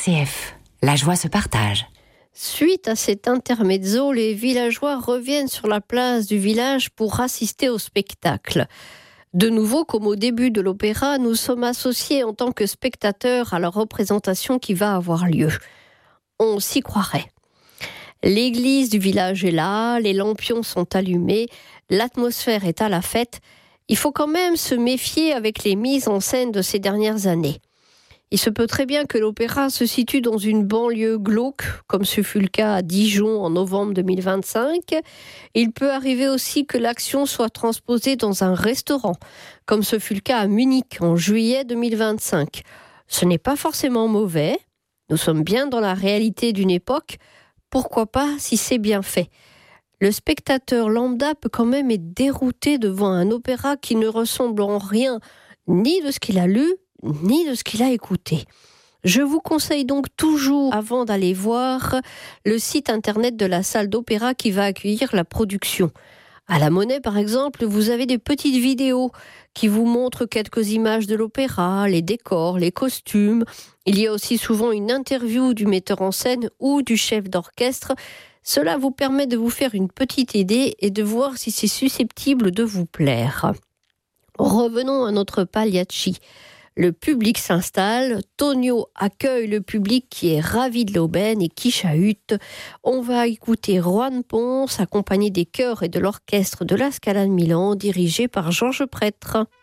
RCF, la joie se partage. Suite à cet intermezzo, les villageois reviennent sur la place du village pour assister au spectacle. De nouveau, comme au début de l'opéra, nous sommes associés en tant que spectateurs à la représentation qui va avoir lieu. On s'y croirait. L'église du village est là, les lampions sont allumés, l'atmosphère est à la fête. Il faut quand même se méfier avec les mises en scène de ces dernières années. Il se peut très bien que l'opéra se situe dans une banlieue glauque, comme ce fut le cas à Dijon en novembre 2025. Il peut arriver aussi que l'action soit transposée dans un restaurant, comme ce fut le cas à Munich en juillet 2025. Ce n'est pas forcément mauvais. Nous sommes bien dans la réalité d'une époque. Pourquoi pas si c'est bien fait ? Le spectateur lambda peut quand même être dérouté devant un opéra qui ne ressemble en rien ni de ce qu'il a lu, ni de ce qu'il a écouté. Je vous conseille donc toujours, avant d'aller voir, le site internet de la salle d'opéra qui va accueillir la production. À la Monnaie, par exemple, vous avez des petites vidéos qui vous montrent quelques images de l'opéra, les décors, les costumes. Il y a aussi souvent une interview du metteur en scène ou du chef d'orchestre. Cela vous permet de vous faire une petite idée et de voir si c'est susceptible de vous plaire. Revenons à notre Pagliacci. Le public s'installe, Tonio accueille le public qui est ravi de l'aubaine et qui chahute. On va écouter Juan Pons, accompagné des chœurs et de l'orchestre de la Scala de Milan, dirigé par Georges Prêtre.